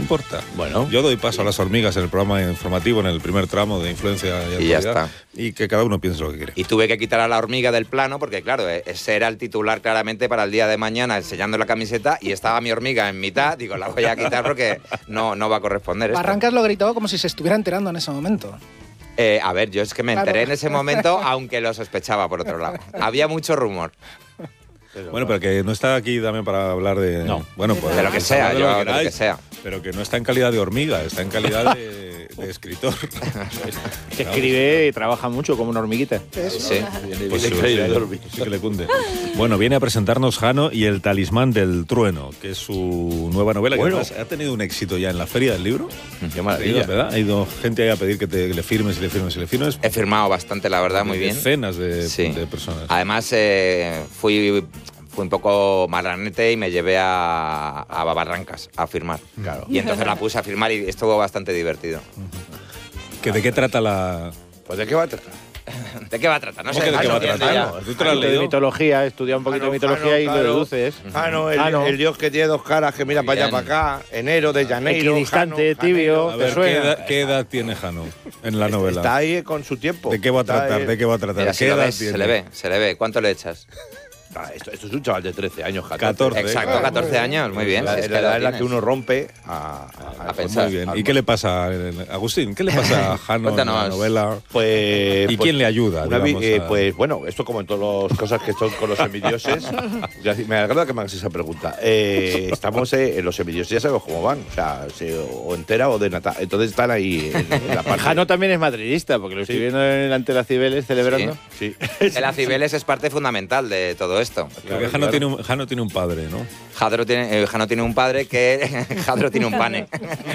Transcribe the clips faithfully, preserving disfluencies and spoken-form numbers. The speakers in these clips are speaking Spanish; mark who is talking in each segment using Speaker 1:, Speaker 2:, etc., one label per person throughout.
Speaker 1: importa.
Speaker 2: Bueno.
Speaker 1: Yo doy paso a las hormigas en el programa informativo, en el primer tramo de influencia y actualidad.
Speaker 3: Y ya está.
Speaker 1: Y que cada uno piense lo que quiere.
Speaker 3: Y tuve que quitar a la hormiga del plano porque, claro, ese era el titular claramente para el día de mañana, enseñando la camiseta, y estaba mi hormiga en mitad. Digo, la voy a quitar porque no, no va a corresponder esto.
Speaker 4: Barrancas lo gritó como si se estuviera enterando en ese momento.
Speaker 3: Eh, a ver, yo es que me enteré
Speaker 4: Claro.
Speaker 3: en ese momento, aunque lo sospechaba por otro lado. Había mucho rumor.
Speaker 1: Pero bueno, pero que no está aquí también para hablar de...
Speaker 2: No.
Speaker 1: Bueno, pues,
Speaker 3: De lo que sea,
Speaker 1: de
Speaker 3: yo,
Speaker 1: lo
Speaker 3: de lo
Speaker 1: queráis,
Speaker 3: que sea.
Speaker 1: Pero que no está en calidad de hormiga, está en calidad de, de escritor.
Speaker 2: Que escribe y trabaja mucho como una hormiguita.
Speaker 3: Sí.
Speaker 1: Pues sí, sí, sí que le cunde. Bueno, viene a presentarnos Jano y el talismán del trueno, que es su nueva novela, que
Speaker 2: Bueno.
Speaker 1: además ha tenido un éxito ya en la Feria del Libro.
Speaker 2: Qué maravilla.
Speaker 1: ¿Verdad? Ha ido gente ahí a pedir que te, le firmes y le firmes y le firmes.
Speaker 3: He firmado bastante, la verdad, muy bien.
Speaker 1: Decenas de,
Speaker 3: Sí.
Speaker 1: de personas.
Speaker 3: Además, eh, fui, fui un poco marranete y me llevé a, a Barrancas a firmar.
Speaker 2: Claro.
Speaker 3: Y entonces la puse a firmar y estuvo bastante divertido.
Speaker 1: ¿Que ¿De qué trata la...?
Speaker 5: Pues ¿de qué va a tratar?
Speaker 3: ¿De qué va a tratar? No
Speaker 1: ¿Cómo
Speaker 3: sé.
Speaker 1: que de qué va a
Speaker 3: entiendo
Speaker 1: tratar?
Speaker 3: ya.
Speaker 1: No, ¿tú te lo has
Speaker 2: Un poquito de
Speaker 1: leído?
Speaker 2: mitología, estudia un poquito de mitología y lo deduces.
Speaker 5: Ah, no, el,
Speaker 2: Ah, no.
Speaker 5: el dios que tiene dos caras, que mira
Speaker 3: Muy
Speaker 5: para allá,
Speaker 3: bien.
Speaker 5: para acá, enero de Janeiro.
Speaker 2: Equidistante,
Speaker 5: Jano,
Speaker 2: tibio.
Speaker 1: A
Speaker 5: Janero.
Speaker 1: ver, ¿qué
Speaker 2: suena?
Speaker 1: edad, qué edad tiene Jano en la novela?
Speaker 5: Está ahí con su tiempo.
Speaker 1: ¿De qué va a
Speaker 5: Está
Speaker 1: tratar?
Speaker 5: ahí-
Speaker 1: ¿De qué va a tratar?
Speaker 3: Mira,
Speaker 1: ¿Qué
Speaker 3: si lo
Speaker 1: edad
Speaker 3: ves,
Speaker 1: tiene?
Speaker 3: se le ve, se le ve. ¿Cuánto le echas?
Speaker 5: Ah, Esto, esto es un chaval de trece años,
Speaker 1: catorce.
Speaker 3: Exacto,
Speaker 1: claro.
Speaker 3: catorce años, muy bien.
Speaker 5: La,
Speaker 3: si es
Speaker 5: la
Speaker 3: que
Speaker 5: edad
Speaker 3: lo
Speaker 5: en la que
Speaker 3: tienes.
Speaker 5: uno rompe a, a-
Speaker 3: A pensar.
Speaker 1: Muy bien.
Speaker 5: al-
Speaker 1: ¿Y qué le pasa, Agustín? ¿Qué le pasa a Jano en la
Speaker 3: Cuéntanos.
Speaker 1: novela?
Speaker 5: Pues,
Speaker 1: ¿Y
Speaker 5: pues,
Speaker 1: quién le ayuda,
Speaker 5: una vi-
Speaker 1: digamos,
Speaker 5: eh,
Speaker 1: a-
Speaker 5: Pues bueno, esto como en todas las cosas que son con los semidioses. Gracias- me agrada que me hagas esa pregunta. Eh, estamos eh, en los semidioses, ya sabemos cómo van. O sea, se- o entera o de nata. Entonces están ahí en, en la parte.
Speaker 2: Jano también es madridista, porque lo estoy
Speaker 5: Sí.
Speaker 2: viendo en- ante las Cibeles celebrando.
Speaker 5: Sí.
Speaker 3: El Acibeles es parte fundamental de todo esto.
Speaker 1: Porque Jano, tiene un, Jano tiene un padre, ¿no?
Speaker 3: Jadro tiene, eh, Jano tiene un padre que... Jadro tiene un pane.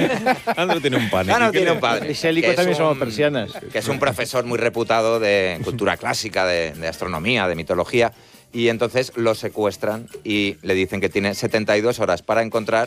Speaker 1: Jano tiene un pan.
Speaker 3: Jano
Speaker 1: ¿Y qué
Speaker 3: tiene
Speaker 1: le-
Speaker 3: un padre.
Speaker 2: Y Sélico
Speaker 3: que es
Speaker 2: también somos
Speaker 3: un-
Speaker 2: persianas.
Speaker 3: Que es un profesor muy reputado de cultura clásica, de, de astronomía, de mitología. Y entonces lo secuestran y le dicen que tiene setenta y dos horas para encontrar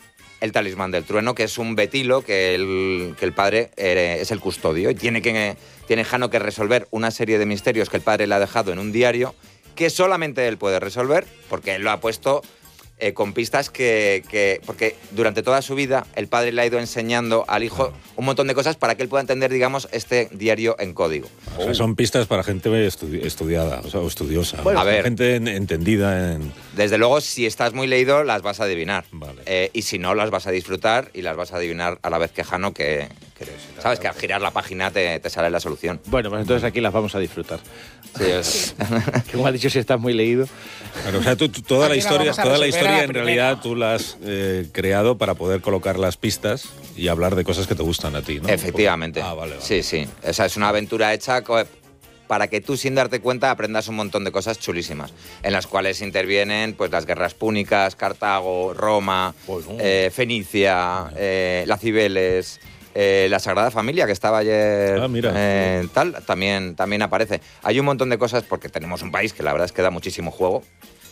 Speaker 3: el talismán del trueno, que es un betilo que el, que el padre eh, es el custodio. Y tiene, que, tiene Jano que resolver una serie de misterios que el padre le ha dejado en un diario que solamente él puede resolver, porque él lo ha puesto eh, con pistas que, que... Porque durante toda su vida el padre le ha ido enseñando al hijo un montón de cosas para que él pueda entender, digamos, este diario en código.
Speaker 1: O sea, son pistas para gente estudi- estudiada, o sea, estudiosa.
Speaker 3: Bueno,
Speaker 1: o sea,
Speaker 3: a ver.
Speaker 1: gente en- entendida en...
Speaker 3: Desde luego, si estás muy leído, las vas a adivinar.
Speaker 1: Vale.
Speaker 3: Eh, y si no, las vas a disfrutar y las vas a adivinar a la vez que Jano, que, que sabes que al girar la página te, te sale la solución.
Speaker 2: Bueno, pues entonces aquí las vamos a disfrutar.
Speaker 3: Sí, es-
Speaker 2: Que como has dicho, si estás muy leído.
Speaker 1: Claro, o sea, tú, tú- toda la
Speaker 4: Aquí la
Speaker 1: historia,
Speaker 4: vamos a
Speaker 1: toda la
Speaker 4: resolver a
Speaker 1: historia
Speaker 4: la
Speaker 1: en
Speaker 4: primera.
Speaker 1: realidad tú la has eh, creado para poder colocar las pistas y hablar de cosas que te gustan a ti, ¿no?
Speaker 3: Efectivamente.
Speaker 1: Ah, vale, vale.
Speaker 3: Sí, sí. O sea, es una aventura hecha co- para que tú, sin darte cuenta, aprendas un montón de cosas chulísimas, en las cuales intervienen pues las guerras púnicas, Cartago, Roma,
Speaker 5: Pues, no.
Speaker 3: eh, Fenicia, eh, las Cibeles, eh, la Sagrada Familia, que estaba ayer
Speaker 1: Ah, mira.
Speaker 3: eh, tal, también, también aparece. Hay un montón de cosas, porque tenemos un país que la verdad es que da muchísimo juego,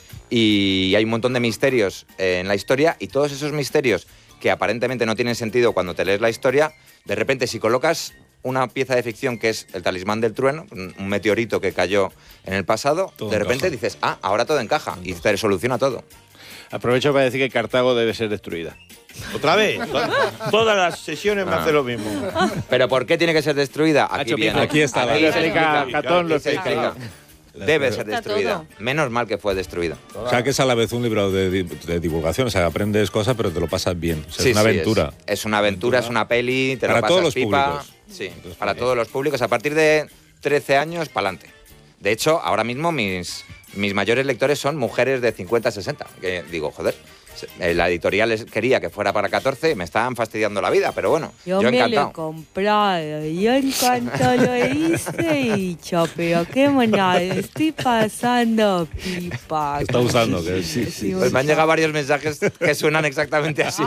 Speaker 3: y hay un montón de misterios eh, en la historia, y todos esos misterios que aparentemente no tienen sentido cuando te lees la historia, de repente si colocas una pieza de ficción que es el talismán del trueno, un un meteorito que cayó en el pasado,
Speaker 1: Todo
Speaker 3: de repente
Speaker 1: encaja.
Speaker 3: dices, ah, ahora todo encaja, y te soluciona todo.
Speaker 2: Aprovecho para decir que Cartago debe ser destruida.
Speaker 5: Otra vez. To- Todas las sesiones me
Speaker 3: Ah.
Speaker 5: hace lo mismo.
Speaker 3: ¿Pero por qué tiene que ser destruida? Aquí
Speaker 2: Hacho
Speaker 3: viene.
Speaker 2: Pico.
Speaker 1: Aquí está la-
Speaker 3: Aquí
Speaker 2: Lo
Speaker 3: se
Speaker 2: explica
Speaker 3: explica.
Speaker 2: Catón, lo
Speaker 3: Aquí se
Speaker 2: explica.
Speaker 3: explica. Debe ser
Speaker 6: Está
Speaker 3: destruida.
Speaker 6: todo.
Speaker 3: Menos mal que fue destruida.
Speaker 1: O sea, que es a la vez un libro de, di- de divulgación, o sea, aprendes cosas pero te lo pasas bien. O sea,
Speaker 3: Sí,
Speaker 1: es una
Speaker 3: sí,
Speaker 1: aventura.
Speaker 3: Es, es una aventura, es una peli, te
Speaker 1: Para
Speaker 3: lo pasas
Speaker 1: todos los
Speaker 3: pipa.
Speaker 1: públicos.
Speaker 3: Sí,
Speaker 1: Entonces,
Speaker 3: para
Speaker 1: ¿para
Speaker 3: todos los públicos. A partir de trece años, para adelante. De hecho, ahora mismo mis, mis mayores lectores son mujeres de cincuenta a sesenta. Que digo, joder, se- la editorial les- quería que fuera para catorce, me estaban fastidiando la vida, pero bueno,
Speaker 6: Yo,
Speaker 3: yo,
Speaker 6: me lo he
Speaker 3: encantado.
Speaker 6: comprado, yo en cuanto lo hice y dicho, pero qué monada, estoy pasando pipa.
Speaker 1: Está usando, que sí, sí.
Speaker 3: Pues me han llegado varios mensajes que suenan exactamente así.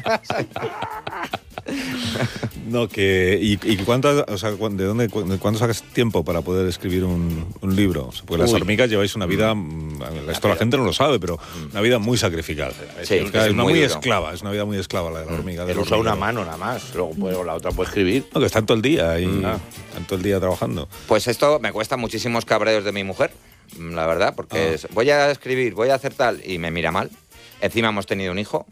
Speaker 1: No, que... ¿Y, y cuánto, o sea, cu- de dónde, cu- de cuándo sacas tiempo para poder escribir un, un libro? O sea, porque las
Speaker 5: Uy.
Speaker 1: hormigas lleváis una vida, mm, esto la gente no lo sabe, pero una vida muy sacrificada.
Speaker 3: Sí,
Speaker 1: es, una
Speaker 3: es
Speaker 1: muy,
Speaker 3: muy duro.
Speaker 1: esclava, es una vida muy esclava la de la hormiga. del
Speaker 5: Él usa una
Speaker 1: hormiguero.
Speaker 5: mano nada más. Luego pues, la otra puede escribir.
Speaker 1: No, que están todo el día ahí,
Speaker 5: Mm.
Speaker 1: están todo el día trabajando.
Speaker 3: Pues esto me cuesta muchísimos cabreos de mi mujer, la verdad, porque
Speaker 1: Ah.
Speaker 3: es, voy a escribir, voy a hacer tal, y me mira mal. Encima hemos tenido un hijo,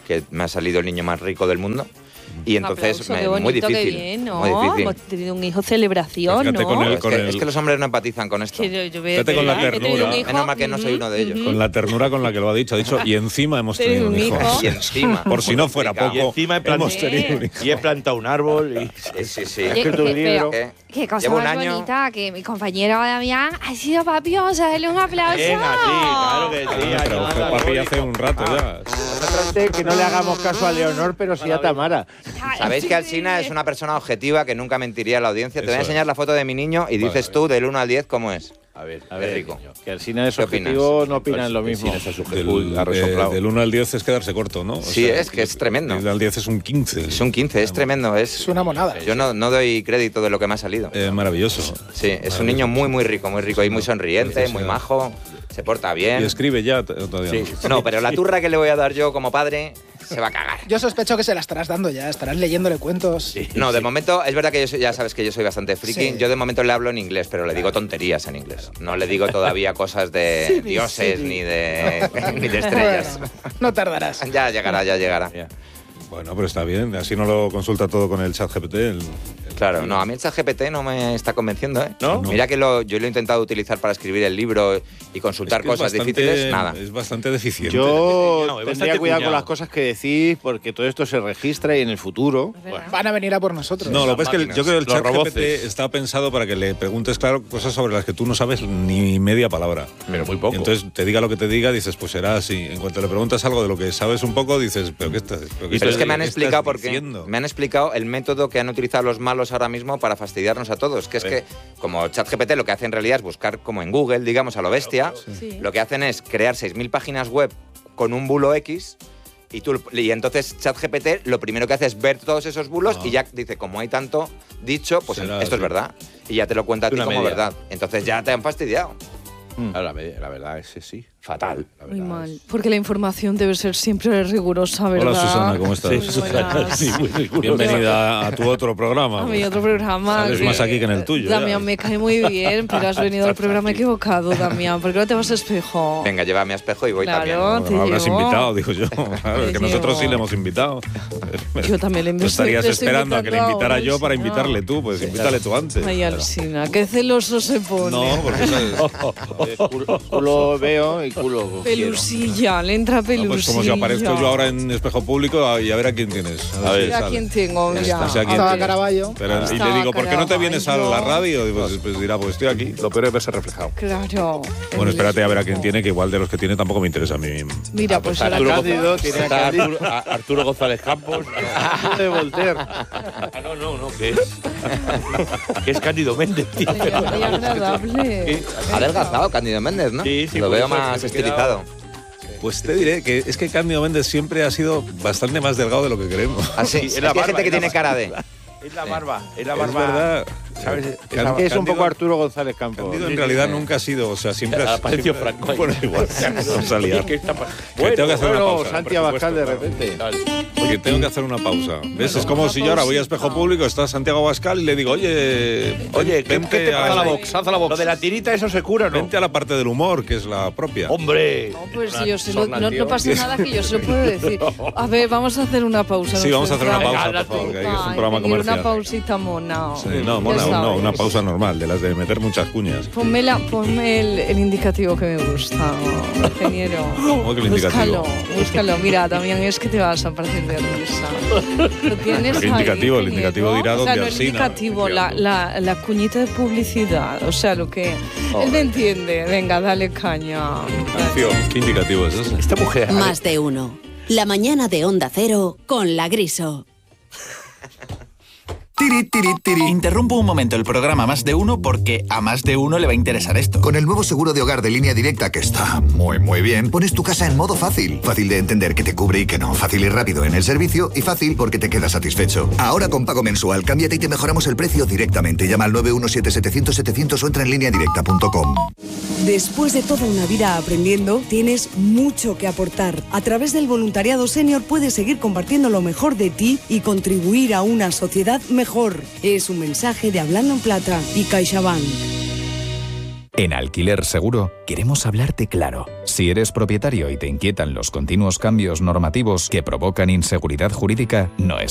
Speaker 3: que me ha salido el niño más rico del mundo. Y entonces
Speaker 6: Aplauso,
Speaker 3: me,
Speaker 6: qué bonito,
Speaker 3: muy difícil.
Speaker 6: Qué bien, ¿no?
Speaker 3: Muy difícil.
Speaker 6: Hemos tenido un hijo celebración,
Speaker 1: Fíjate
Speaker 6: ¿no?
Speaker 1: con el-
Speaker 3: Es que, es que los hombres no empatizan con esto.
Speaker 6: Que yo- yo veo-
Speaker 1: Fíjate con la
Speaker 6: ¿verdad? He tenido
Speaker 1: ternura.
Speaker 6: un hijo,
Speaker 3: Menos mal que no soy uno de ellos.
Speaker 6: ujú.
Speaker 1: Con la ternura con la que lo ha dicho. Ha dicho, y encima hemos tenido un hijo.
Speaker 3: Y encima.
Speaker 1: Por si no fuera
Speaker 3: Complicado.
Speaker 1: poco,
Speaker 5: Y encima he plantado-
Speaker 1: hemos tenido un hijo.
Speaker 5: Y he plantado un árbol y...
Speaker 3: Sí, sí, sí.
Speaker 7: Oye,
Speaker 5: escrito un
Speaker 7: qué
Speaker 5: libro.
Speaker 3: ¿Qué?
Speaker 7: Qué cosa
Speaker 3: Llevo un
Speaker 7: más
Speaker 3: año.
Speaker 7: bonita, que mi compañero Damián ha sido papi, vamos a darle un aplauso.
Speaker 5: Venga, sí, claro que sí.
Speaker 1: Ah, pero fue papi hace un rato ya.
Speaker 2: Trate que no le hagamos caso a Leonor, pero sí a Tamara.
Speaker 3: Sabéis que Alsina es una persona objetiva que nunca mentiría a la audiencia. Te voy a
Speaker 1: Eso es.
Speaker 3: enseñar la foto de mi niño y dices tú del uno al diez cómo es.
Speaker 5: A ver,
Speaker 2: A
Speaker 3: Qué
Speaker 2: ver,
Speaker 3: rico.
Speaker 2: que Alsina es
Speaker 3: ¿Qué opinas?
Speaker 2: objetivo, no opinan lo mismo.
Speaker 5: Sin esa sujeción,
Speaker 1: Del,
Speaker 5: uy, ha resoplado.
Speaker 1: eh, del uno al diez es quedarse corto, ¿no? O
Speaker 3: Sí, es que es tremendo.
Speaker 1: Del al diez es un quince.
Speaker 3: Es un quince, es tremendo.
Speaker 4: Es
Speaker 3: Es,
Speaker 4: una monada.
Speaker 3: yo no, no doy crédito de lo que me ha salido.
Speaker 1: Eh, maravilloso.
Speaker 3: Sí, es un niño muy, muy rico, muy rico y muy sonriente,
Speaker 1: Preciosidad.
Speaker 3: muy majo, se porta
Speaker 1: ¿Y
Speaker 3: bien.
Speaker 1: escribe ya? T- Todavía no.
Speaker 3: No, pero la turra que le voy a dar yo como padre se va a cagar.
Speaker 4: Yo sospecho que se la estarás dando ya, estarás leyéndole cuentos.
Speaker 3: No, de momento, es verdad que yo soy- ya sabes que yo soy bastante friki.
Speaker 4: Sí.
Speaker 3: Yo de momento le hablo en inglés, pero le digo tonterías en inglés. No le digo todavía cosas de dioses ni de ni de estrellas.
Speaker 4: Bueno, no tardarás.
Speaker 3: Ya llegará, ya llegará.
Speaker 1: Bueno, pero está bien. Así no lo consulta todo con el chat G P T. el-
Speaker 3: Claro, no, a mí el chat G P T no me está convenciendo, ¿eh?
Speaker 5: ¿No?
Speaker 3: Mira que lo, yo lo he intentado utilizar para escribir el libro y consultar
Speaker 1: Es que es
Speaker 3: cosas
Speaker 1: bastante-
Speaker 3: difíciles, nada.
Speaker 1: Es bastante deficiente.
Speaker 2: Yo
Speaker 5: No, es
Speaker 2: tendría
Speaker 5: bastante
Speaker 2: cuidado con
Speaker 5: cuñado.
Speaker 2: las cosas que decís, porque todo esto se registra y en el futuro.
Speaker 4: Van a venir a por nosotros.
Speaker 1: No, lo que pasa es que el-
Speaker 3: máquinas,
Speaker 1: yo creo que el
Speaker 5: los
Speaker 1: chat G P
Speaker 5: roboces.
Speaker 1: T está pensado para que le preguntes, claro, cosas sobre las que tú no sabes ni media palabra.
Speaker 5: Pero muy poco.
Speaker 1: Y entonces te diga lo que te diga, dices, pues será así. En cuanto le preguntas algo de lo que sabes un poco, dices, pero ¿qué estás? Pero, qué
Speaker 3: Pero es
Speaker 1: estás-
Speaker 3: que me han
Speaker 1: qué estás
Speaker 3: explicado porque
Speaker 1: diciendo?
Speaker 3: me han explicado el método que han utilizado los malos ahora mismo para fastidiarnos a todos, que es que como ChatGPT lo que hace en realidad es buscar como en Google, digamos a lo bestia,
Speaker 6: Sí.
Speaker 3: lo que hacen es crear seis mil páginas web con un bulo X y tú y entonces ChatGPT lo primero que hace es ver todos esos bulos
Speaker 1: Ah.
Speaker 3: y ya dice, como hay tanto dicho, pues
Speaker 1: Será
Speaker 3: esto es
Speaker 1: así.
Speaker 3: verdad y ya te lo cuenta a ti
Speaker 5: Una
Speaker 3: como
Speaker 5: media.
Speaker 3: verdad. Entonces ya te han fastidiado.
Speaker 5: Claro, la, me- la verdad es que sí. Fatal. La
Speaker 6: Muy
Speaker 5: verdad
Speaker 6: mal.
Speaker 5: es-
Speaker 6: Porque la información debe ser siempre rigurosa, ¿verdad?
Speaker 1: Hola Susana, ¿cómo estás?
Speaker 6: Muy buenas.
Speaker 5: Sí, muy riguroso.
Speaker 1: Bienvenida a tu otro programa.
Speaker 6: A mi otro programa.
Speaker 1: Sales
Speaker 6: que-
Speaker 1: más aquí que en el tuyo. ya.
Speaker 6: Damián, me cae muy bien, pero has venido al programa equivocado, Damián. ¿Por qué no te vas a espejo?
Speaker 3: Venga, llévame a espejo y voy
Speaker 6: Claro.
Speaker 3: también.
Speaker 1: Bueno,
Speaker 6: te
Speaker 1: lo habrás
Speaker 6: llevo.
Speaker 1: invitado, digo yo. Claro,
Speaker 6: Te
Speaker 1: es que nosotros
Speaker 6: llevo.
Speaker 1: sí le hemos invitado.
Speaker 6: Yo también le
Speaker 1: Tú
Speaker 6: invito.
Speaker 1: estarías
Speaker 6: te estoy
Speaker 1: esperando a que le
Speaker 6: invitando
Speaker 1: invitara
Speaker 6: ahora,
Speaker 1: yo para
Speaker 6: sí, no.
Speaker 1: invitarle tú, pues invítale tú antes.
Speaker 6: Ay, Alsina, qué celoso se pone.
Speaker 1: No, porque sabes.
Speaker 2: Eh, culo, culo veo y culo quiero.
Speaker 6: Pelusilla, le entra
Speaker 1: No,
Speaker 6: pelusilla.
Speaker 1: pues como si aparezco yo ahora en espejo público a- y a ver a quién tienes.
Speaker 5: A ver.
Speaker 1: si
Speaker 6: Mira
Speaker 1: sale.
Speaker 6: quién tengo,
Speaker 1: Ya
Speaker 6: mira.
Speaker 1: está, o sea, ¿quién
Speaker 4: Estaba
Speaker 1: tienes?
Speaker 4: Caravaggio.
Speaker 1: Pero, y le
Speaker 6: Estaba
Speaker 1: digo, ¿por qué no te vienes a la
Speaker 6: Caravaggio.
Speaker 1: radio? Y pues, pues dirá, pues estoy aquí.
Speaker 5: Lo peor es verse reflejado.
Speaker 6: Claro.
Speaker 1: Bueno, espérate a ver a quién tiene, que igual de los que tiene tampoco me interesa a mí.
Speaker 6: Mira, pues ahora
Speaker 2: Arturo
Speaker 6: Cándido
Speaker 2: Cándido tiene a
Speaker 5: Está
Speaker 2: Cándido.
Speaker 5: Arturo, a- Arturo González Campos.
Speaker 2: de Voltaire.
Speaker 5: Ah, no, no, no, que es. que es Cándido Méndez, tío.
Speaker 6: Muy agradable.
Speaker 3: Ha adelgazado Cándido Méndez, ¿no?
Speaker 5: Sí, sí,
Speaker 3: Lo
Speaker 5: por
Speaker 3: veo
Speaker 5: eso
Speaker 3: más
Speaker 5: es que me he
Speaker 3: estilizado.
Speaker 1: Pues te diré que es que Cándido Méndez siempre ha sido bastante más delgado de lo que creemos.
Speaker 3: Ah, sí.
Speaker 5: Sí,
Speaker 3: Es
Speaker 5: es la
Speaker 3: que hay
Speaker 5: barba,
Speaker 3: gente que
Speaker 5: es la
Speaker 3: tiene
Speaker 5: barba.
Speaker 3: cara de...
Speaker 5: Es la barba, es la
Speaker 1: Es
Speaker 5: barba.
Speaker 1: verdad.
Speaker 5: ¿Sabes?
Speaker 1: Can-
Speaker 2: Es que es un
Speaker 1: Cándido-
Speaker 2: poco Arturo González Campos.
Speaker 1: Cándido en realidad nunca ha sido, o sea, siempre ha
Speaker 5: Apareció
Speaker 1: siempre-
Speaker 5: Franco ahí.
Speaker 1: Bueno, igual, vamos a liar.
Speaker 5: ¿Qué está pa-
Speaker 1: Que tengo que hacer una
Speaker 2: Bueno,
Speaker 1: pausa.
Speaker 2: Santi
Speaker 5: por
Speaker 2: Abascal de
Speaker 5: supuesto,
Speaker 2: repente.
Speaker 5: claro.
Speaker 1: Oye, tengo que hacer una pausa. ¿Ves? Es como
Speaker 6: una
Speaker 1: si yo ahora voy a
Speaker 6: pausita.
Speaker 1: espejo público, está Santiago Abascal y le digo, oye,
Speaker 5: Oye, ¿qué,
Speaker 1: vente
Speaker 5: ¿qué te
Speaker 1: a,
Speaker 5: pasa la box? Haz la box. Lo de la tirita, eso se cura, ¿no?
Speaker 1: vente a la parte del humor, que es la propia.
Speaker 5: ¡Hombre!
Speaker 6: No, pues
Speaker 5: Una
Speaker 6: yo se lo-
Speaker 5: sorna,
Speaker 6: no,
Speaker 5: tío.
Speaker 6: no pasa nada que yo se lo puedo decir. A ver, vamos a hacer una pausa.
Speaker 1: Sí,
Speaker 6: nos
Speaker 1: vamos a hacer una
Speaker 6: centramos.
Speaker 1: pausa, por favor, que aquí es un
Speaker 6: Ay,
Speaker 1: programa
Speaker 6: que quiero
Speaker 1: comercial.
Speaker 6: Una pausita mona.
Speaker 1: Sí, no,
Speaker 6: Ya
Speaker 1: mona, no,
Speaker 6: sabes.
Speaker 1: una pausa normal, de las de meter muchas cuñas.
Speaker 6: Ponme, la, ponme el, el indicativo que me gusta, ingeniero.
Speaker 1: ¿Cómo que el indicativo?
Speaker 6: Búscalo, búscalo. Mira, Damián, es que te vas a partir de risa. Lo tienes
Speaker 1: El
Speaker 6: ahí,
Speaker 1: indicativo, el
Speaker 6: ingeniero.
Speaker 1: indicativo dirá
Speaker 6: O sea,
Speaker 1: dónde
Speaker 6: no el
Speaker 1: Alsina,
Speaker 6: indicativo, la, la, la cuñita de publicidad. O sea, lo que... Él me entiende. Venga, dale caña.
Speaker 1: Tío, ¿qué indicativo es ese?
Speaker 5: Esta mujer.
Speaker 8: Más de uno. La mañana de Onda Cero con La Griso.
Speaker 9: Tiri, tiri, tiri. Interrumpo un momento el programa Más de Uno porque a más de uno le va a interesar esto.
Speaker 10: Con el nuevo seguro de hogar de Línea Directa, que está muy, muy bien, pones tu casa en modo fácil. Fácil de entender que te cubre y que no. Fácil y rápido en el servicio y fácil porque te quedas satisfecho. Ahora con pago mensual, cámbiate y te mejoramos el precio directamente. Llama al nueve uno siete setecientos setecientos o entra en línea directa punto com.
Speaker 11: Después de toda una vida aprendiendo, tienes mucho que aportar. A través del voluntariado senior puedes seguir compartiendo lo mejor de ti y contribuir a una sociedad mejor. Es un mensaje de Hablando en Plata y CaixaBank.
Speaker 12: En Alquiler Seguro queremos hablarte claro. Si eres propietario y te inquietan los continuos cambios normativos que provocan inseguridad jurídica, no es